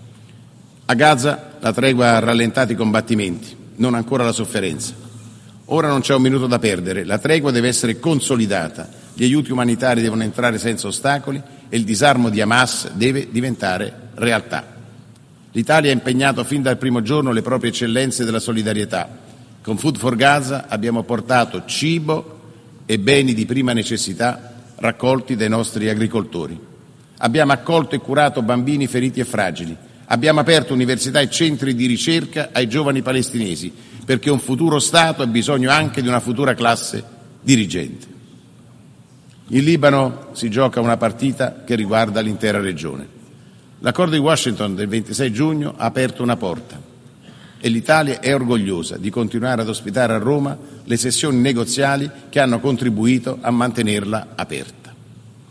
A Gaza la tregua ha rallentato i combattimenti, non ancora la sofferenza. Ora non c'è un minuto da perdere, la tregua deve essere consolidata, gli aiuti umanitari devono entrare senza ostacoli e il disarmo di Hamas deve diventare realtà. L'Italia ha impegnato fin dal primo giorno le proprie eccellenze della solidarietà. Con Food for Gaza abbiamo portato cibo e beni di prima necessità raccolti dai nostri agricoltori. Abbiamo accolto e curato bambini feriti e fragili. Abbiamo aperto università e centri di ricerca ai giovani palestinesi, perché un futuro Stato ha bisogno anche di una futura classe dirigente. In Libano si gioca una partita che riguarda l'intera regione. L'accordo di Washington del 26 giugno ha aperto una porta e l'Italia è orgogliosa di continuare ad ospitare a Roma le sessioni negoziali che hanno contribuito a mantenerla aperta.